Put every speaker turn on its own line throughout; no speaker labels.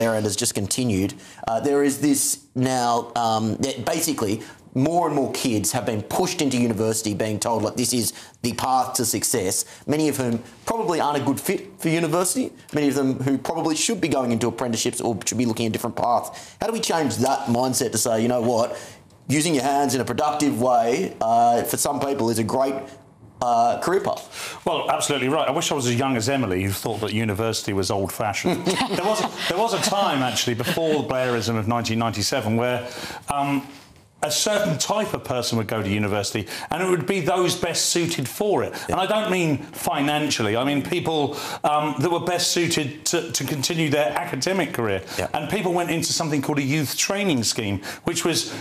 end has just continued. There is this now, basically, more and more kids have been pushed into university being told, like, this is the path to success, many of whom probably aren't a good fit for university, many of them who probably should be going into apprenticeships or should be looking at a different path. How do we change that mindset to say, you know what, using your hands in a productive way for some people is a great career path?
Well, absolutely right. I wish I was as young as Emily, who thought that university was old-fashioned. there was a time, actually, before the Blairism of 1997 where a certain type of person would go to university, and it would be those best suited for it. Yeah. And I don't mean financially. I mean people that were best suited to continue their academic career. Yeah. And people went into something called a youth training scheme, which was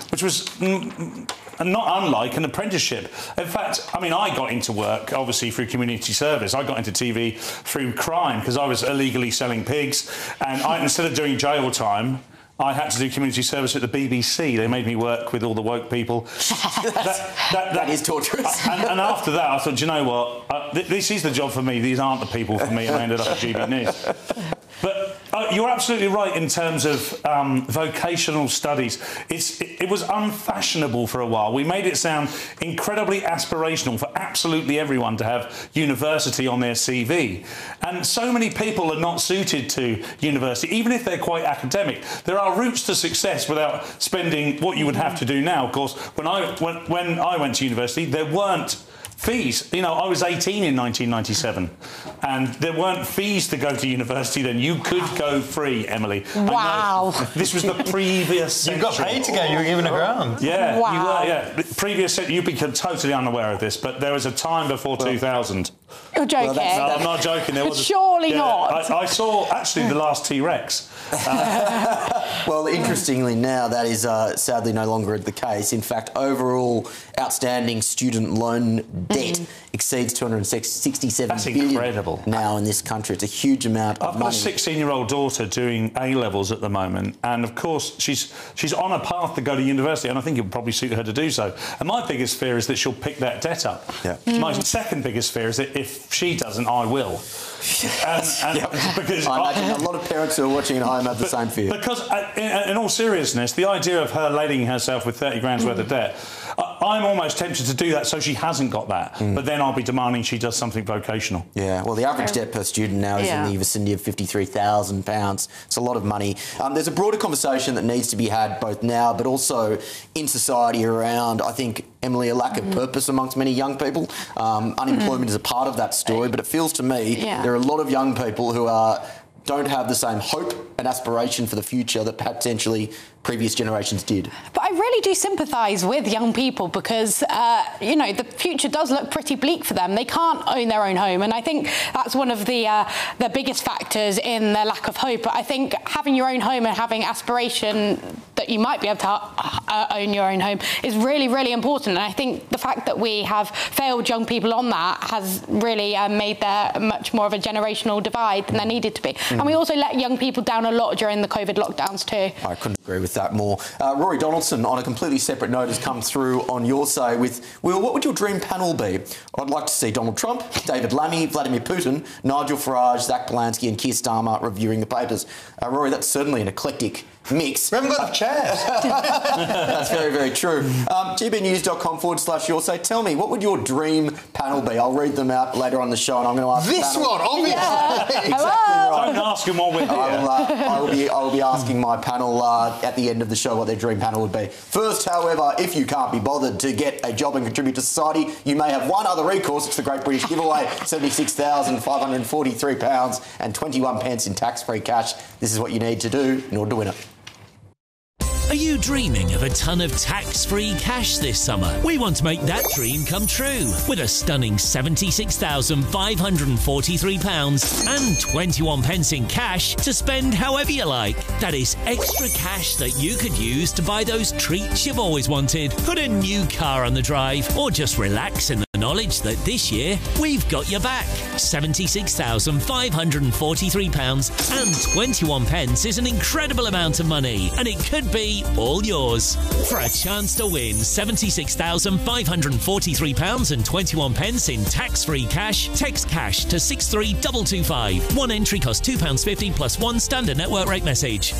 not unlike an apprenticeship. In fact, I mean, I got into work, obviously, through community service. I got into TV through crime, because I was illegally selling pigs. And instead of doing jail time, I had to do community service at the BBC. They made me work with all the woke people.
that is torturous.
And after that, I thought, do you know what? This is the job for me. These aren't the people for me. And I ended up at GB News. But you're absolutely right in terms of vocational studies. It was unfashionable for a while. We made it sound incredibly aspirational for absolutely everyone to have university on their CV. And so many people are not suited to university, even if they're quite academic. There are routes to success without spending what you would have to do now. Of course, when I went to university, there weren't fees. You know, I was 18 in 1997, and there weren't fees to go to university then. You could go free, Emily.
Wow.
This was the previous century.
You got paid to go, you were given a grant.
Yeah,
wow.
You were, yeah. Previous century, you'd be totally unaware of this, but there was a time before 2000.
You're joking.
No, I'm not joking. There was
Surely not.
I saw, actually, the last T-Rex.
Well, interestingly now, that is sadly no longer the case. In fact, overall outstanding student loan debt exceeds $267 billion
incredible.
Now in this country. It's a huge amount of money.
I've got a 16-year-old daughter doing A-levels at the moment, and of course she's on a path to go to university, and I think it would probably suit her to do so. And my biggest fear is that she'll pick that debt up. Yeah. My second biggest fear is that if she doesn't, I will. Because
I imagine a lot of parents who are watching at home have the same fear.
Because, in all seriousness, the idea of her lading herself with 30 grand's worth of debt, I'm almost tempted to do that so she hasn't got that. But then I'll be demanding she does something vocational.
Yeah, well, the average debt per student now is in the vicinity of £53,000. It's a lot of money. There's a broader conversation that needs to be had both now but also in society around, I think, Emily, a lack of purpose amongst many young people. Unemployment is a part of that story, but it feels to me there are a lot of young people who don't have the same hope and aspiration for the future that potentially previous generations did.
But I really do sympathise with young people because, you know, the future does look pretty bleak for them. They can't own their own home, and I think that's one of the biggest factors in their lack of hope. But I think having your own home and having aspiration that you might be able to own your own home is really, really important. And I think the fact that we have failed young people on that has really made there much more of a generational divide than there needed to be. And we also let young people down a lot during the COVID lockdowns too.
I couldn't agree with that more. Rory Donaldson, on a completely separate note, has come through on your say with, Will, what would your dream panel be? I'd like to see Donald Trump, David Lammy, Vladimir Putin, Nigel Farage, Zach Polanski and Keir Starmer reviewing the papers. Rory, that's certainly an eclectic mix.
We haven't got the chairs.
That's very, very true. gbnews.com/your say. Tell me, what would your dream panel be? I'll read them out later on the show, and I'm going to ask
this one, obviously.
Yeah.
Exactly right.
Don't ask them while we're here.
I will be asking my panel at the end of the show what their dream panel would be. First, however, if you can't be bothered to get a job and contribute to society, you may have one other recourse. It's the Great British Giveaway, £76,543 and 21 pence in tax-free cash. This is what you need to do in order to win it.
Are you dreaming of a ton of tax-free cash this summer? We want to make that dream come true with a stunning £76,543 and 21 pence in cash to spend however you like. That is extra cash that you could use to buy those treats you've always wanted, put a new car on the drive, or just relax in the Knowledge that this year we've got your back. £76,543.21 is an incredible amount of money, and it could be all yours. For a chance to win £76,543.21 in tax-free cash, text cash to 63225. One entry costs £2.50 plus one standard network rate message.